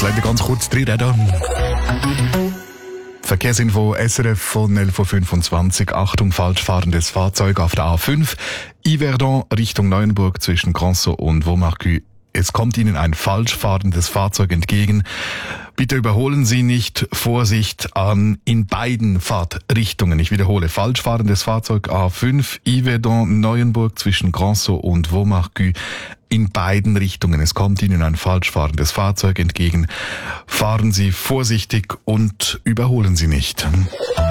Leider ganz kurz drin reden. Verkehrsinfo SRF von 11.25 Uhr. Achtung, falsch fahrendes Fahrzeug auf der A5. Yverdon Richtung Neuenburg zwischen Granson und Vaumarcus. Es kommt Ihnen ein falsch fahrendes Fahrzeug entgegen. Bitte überholen Sie nicht. Vorsicht in beiden Fahrtrichtungen. Ich wiederhole, falsch fahrendes Fahrzeug A5, Yverdon Neuenburg zwischen Granson und Vaumarcus. In beiden Richtungen. Es kommt Ihnen ein falsch fahrendes Fahrzeug entgegen. Fahren Sie vorsichtig und überholen Sie nicht.